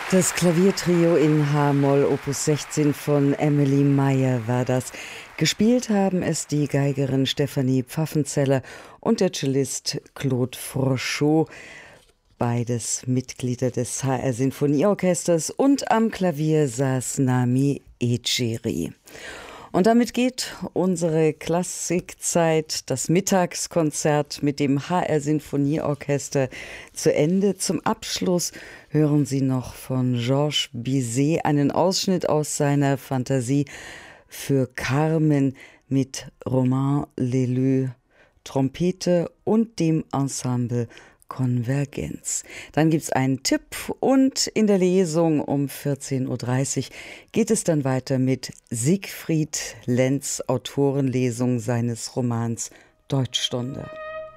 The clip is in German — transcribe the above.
Das Klaviertrio in H-Moll Opus 16 von Emily Meyer war das. Gespielt haben es die Geigerin Stefanie Pfaffenzeller und der Cellist Claude Frochot, beides Mitglieder des HR Sinfonieorchesters, und am Klavier saß Nami Eceri. Und damit geht unsere Klassikzeit, das Mittagskonzert mit dem HR Sinfonieorchester, zu Ende. Zum Abschluss hören Sie noch von Georges Bizet einen Ausschnitt aus seiner Fantasie für Carmen mit Romain Leleu, Trompete und dem Ensemble Konvergenz. Dann gibt es einen Tipp und in der Lesung um 14.30 Uhr geht es dann weiter mit Siegfried Lenz, Autorenlesung seines Romans Deutschstunde.